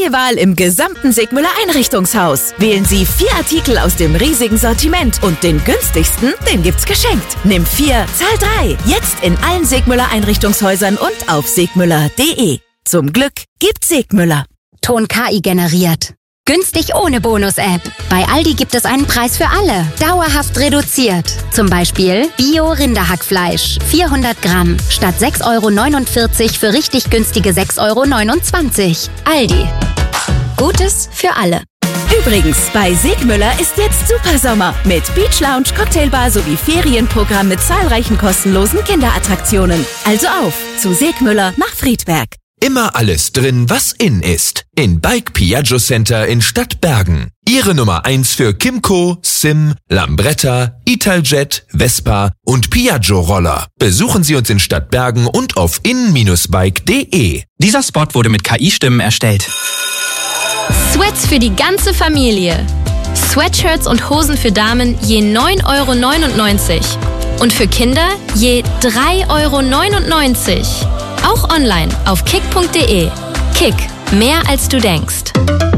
freie Wahl im gesamten Segmüller Einrichtungshaus. Wählen Sie 4 Artikel aus dem riesigen Sortiment und den günstigsten, den gibt's geschenkt. Nimm 4, zahl 3. Jetzt in allen Segmüller Einrichtungshäusern und auf segmüller.de. Zum Glück gibt's Segmüller. Ton KI generiert. Günstig ohne Bonus-App. Bei Aldi gibt es einen Preis für alle. Dauerhaft reduziert. Zum Beispiel Bio-Rinderhackfleisch. 400 Gramm. Statt 6,49 € für richtig günstige 6,29 €. Aldi. Gutes für alle. Übrigens, bei Segmüller ist jetzt Supersommer mit Beach Lounge, Cocktailbar sowie Ferienprogramm mit zahlreichen kostenlosen Kinderattraktionen. Also auf zu Segmüller nach Friedberg. Immer alles drin, was in ist. In Bike Piaggio Center in Stadtbergen. Ihre Nummer 1 für Kymco, Sim, Lambretta, Italjet, Vespa und Piaggio Roller. Besuchen Sie uns in Stadtbergen und auf in-bike.de. Dieser Spot wurde mit KI-Stimmen erstellt. Sweats für die ganze Familie. Sweatshirts und Hosen für Damen je 9,99 € und für Kinder je 3,99 €. Auch online auf kick.de. Kick, mehr als du denkst.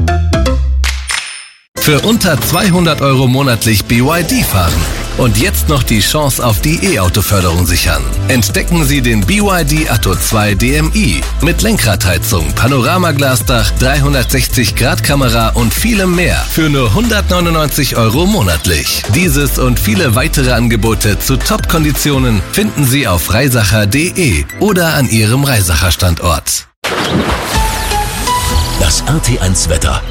Für unter 200 € monatlich BYD fahren. Und jetzt noch die Chance auf die E-Auto-Förderung sichern. Entdecken Sie den BYD Atto 2 DMI mit Lenkradheizung, Panoramaglasdach, 360-Grad-Kamera und vielem mehr für nur 199 € monatlich. Dieses und viele weitere Angebote zu Top-Konditionen finden Sie auf reisacher.de oder an Ihrem Reisacher-Standort. Das RT1 Wetter.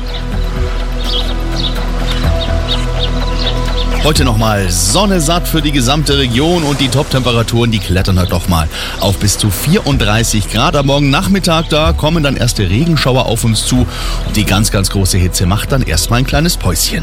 Heute nochmal Sonne satt für die gesamte Region und die Top-Temperaturen, die klettern halt doch mal auf bis zu 34 Grad. Am morgen Nachmittag, da kommen dann erste Regenschauer auf uns zu. Und die ganz, ganz große Hitze macht dann erstmal ein kleines Päuschen.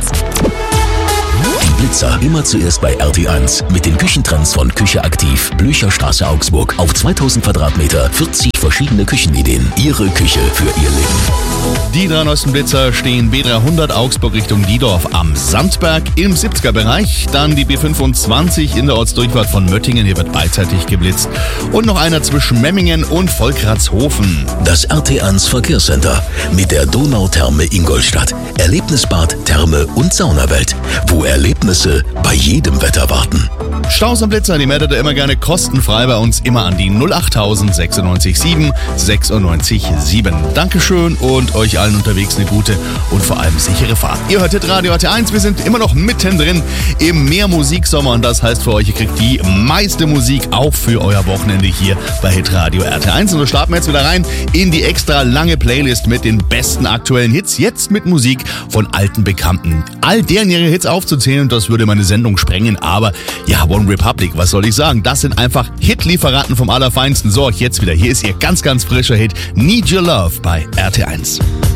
Die Blitzer immer zuerst bei RT1 mit den Küchentrends von Küche aktiv, Blücherstraße Augsburg. Auf 2000 Quadratmeter 40 verschiedene Küchenideen. Ihre Küche für Ihr Leben. Die 3 neuesten Blitzer stehen B300 Augsburg Richtung Diedorf am Sandberg im 70er-Bereich. Dann die B25 in der Ortsdurchfahrt von Möttingen. Hier wird beidseitig geblitzt. Und noch einer zwischen Memmingen und Volkratshofen. Das RT1 Verkehrscenter mit der Donautherme Ingolstadt. Erlebnisbad, Therme und Saunawelt. Wo Erlebnisse bei jedem Wetter warten. Staus am Blitzer, die meldet ihr immer gerne kostenfrei bei uns. Immer an die 08000 96 7 96 7. Dankeschön und euch allen unterwegs eine gute und vor allem sichere Fahrt. Ihr hört Radio RT1, wir sind immer noch mittendrin im Mehrmusiksommer und das heißt für euch, ihr kriegt die meiste Musik auch für euer Wochenende hier bei Hitradio RT1. Und so starten wir jetzt wieder rein in die extra lange Playlist mit den besten aktuellen Hits. Jetzt mit Musik von alten Bekannten. All deren ihre Hits aufzuzählen, das würde meine Sendung sprengen, aber ja, One Republic, was soll ich sagen? Das sind einfach Hitlieferanten vom Allerfeinsten. So, jetzt wieder. Hier ist ihr ganz, ganz frischer Hit Need Your Love bei RT1.